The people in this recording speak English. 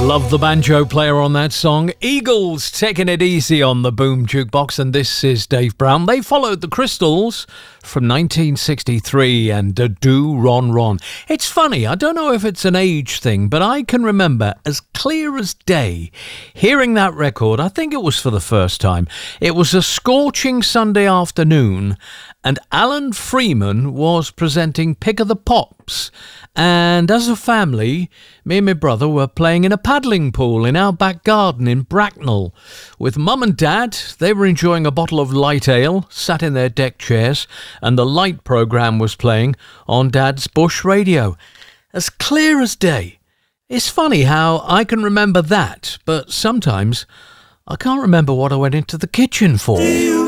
Love the banjo player on that song. Eagles taking it easy on the Boom Jukebox, and this is Dave Brown. They followed the Crystals from 1963 and Do Ron Ron. It's funny, I don't know if it's an age thing, but I can remember as clear as day hearing that record. I think it was for the first time. It was a scorching Sunday afternoon, and Alan Freeman was presenting Pick of the Pops. And as a family, me and my brother were playing in a paddling pool in our back garden in Bracknell. With Mum and Dad, they were enjoying a bottle of light ale, sat in their deck chairs, and the Light programme was playing on Dad's Bush radio. As clear as day. It's funny how I can remember that, but sometimes I can't remember what I went into the kitchen for.